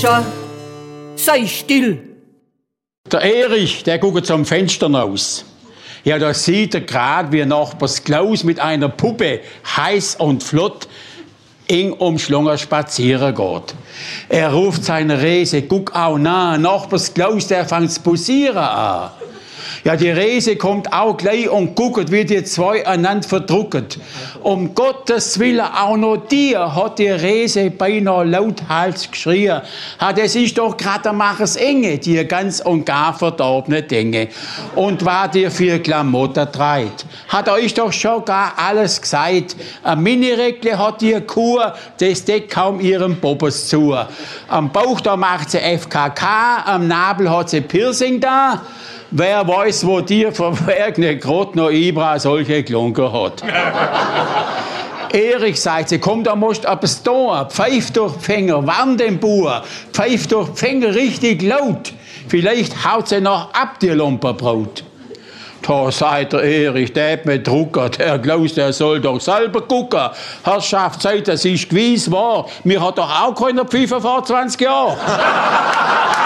Schau, sei still. Der Erich, der guckt zum Fenster raus. Ja, da sieht er gerade, wie Nachbars Klaus mit einer Puppe heiß und flott eng umschlungen spazieren geht. Er ruft seine Rese, guck auch nah, Nachbars Klaus, der fängt zu posieren an. Ja, die Rese kommt auch gleich und guckt, wie die zwei einander verdrucken. Um Gottes Willen, auch noch dir, hat die Rese beinahe lauthals geschrien. Ha, das ist doch grad der Machers Enge, die ganz und gar verdorbene Dinge. Und war dir für Klamotten treit. Hat euch doch schon gar alles gesagt. Ein Minireckle hat die Kur, das deckt kaum ihrem Bobbes zu. Am Bauch, da macht sie FKK, am Nabel hat sie Piercing da. Wer weiß, wo dir verwerkene grad noch Ibra solche Klunker hat. Erich sagt sie, komm, da musst du etwas tun. Pfeif durch die Finger, warn den Bauer. Pfeif durch die Finger richtig laut. Vielleicht haut sie noch ab, die Lumperbraut. Da sagt der Erich, der hat mich druckert. Herr Klaus, der soll doch selber gucken. Herrschaft, sagt, das ist gewiss wahr. Mir hat doch auch keiner Pfeife vor 20 Jahren.